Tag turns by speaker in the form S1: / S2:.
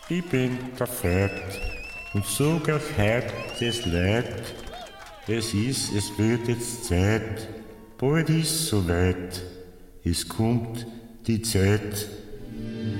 S1: Ich bin der Veit und sag euch heut das Leid. Es wird jetzt Zeit, bald ist soweit. Es kommt die Zeit